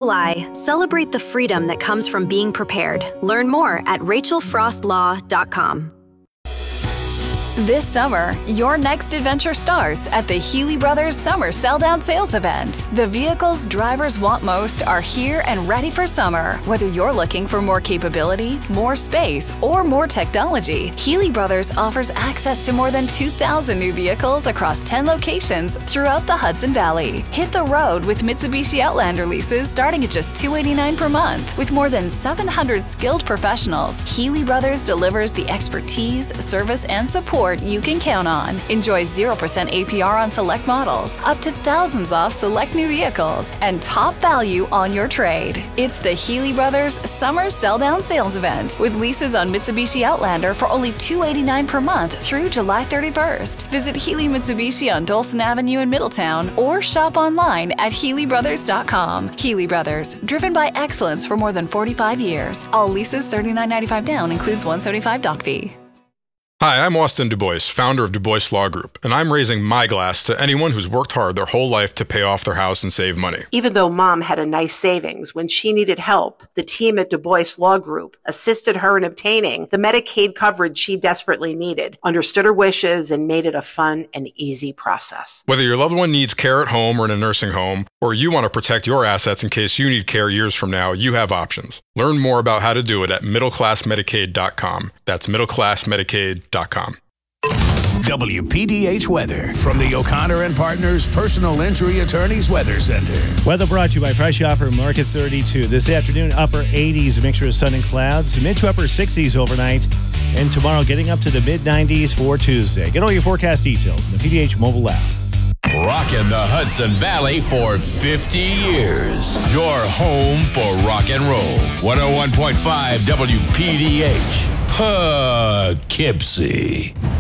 July, celebrate the freedom that comes from being prepared. Learn more at rachelfrostlaw.com. This summer, your next adventure starts at the Healy Brothers Summer Sell-Down Sales Event. The vehicles drivers want most are here and ready for summer. Whether you're looking for more capability, more space, or more technology, Healy Brothers offers access to more than 2,000 new vehicles across 10 locations throughout the Hudson Valley. Hit the road with Mitsubishi Outlander leases starting at just $289 per month. With more than 700 skilled professionals, Healy Brothers delivers the expertise, service, and support you can count on. Enjoy 0% APR on select models, up to thousands off select new vehicles, and top value on your trade. It's the Healy Brothers Summer Sell-Down Sales Event with leases on Mitsubishi Outlander for only $289 per month through July 31st. Visit Healy Mitsubishi on Dolson Avenue in Middletown or shop online at HealyBrothers.com. Healy Brothers, driven by excellence for more than 45 years. All leases $39.95 down, includes $175 doc fee. Hi, I'm Austin Du Bois, founder of Du Bois Law Group, and I'm raising my glass to anyone who's worked hard their whole life to pay off their house and save money. Even though Mom had a nice savings, when she needed help, the team at Du Bois Law Group assisted her in obtaining the Medicaid coverage she desperately needed, understood her wishes, and made it a fun and easy process. Whether your loved one needs care at home or in a nursing home, or you want to protect your assets in case you need care years from now, you have options. Learn more about how to do it at middleclassmedicaid.com. That's middleclassmedicaid.com. WPDH weather from the O'Connor and Partners Personal Injury Attorneys Weather Center. Weather brought to you by Price Chopper Market 32. This afternoon, upper 80s, a mixture of sun and clouds, mid to upper 60s overnight, and tomorrow getting up to the mid 90s for Tuesday. Get all your forecast details in the PDH mobile app. Rockin' the Hudson Valley for 50 years. Your home for rock and roll. 101.5 WPDH. Poughkeepsie.